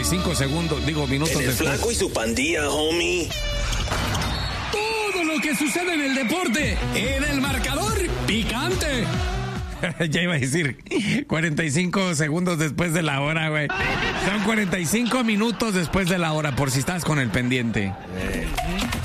45 segundos, minutos El después. Flaco y su pandilla, homie. Todo lo que sucede en el deporte, en el marcador picante. Ya iba a decir 45 segundos después de la hora, güey. Son 45 minutos después de la hora, por si estás con el pendiente.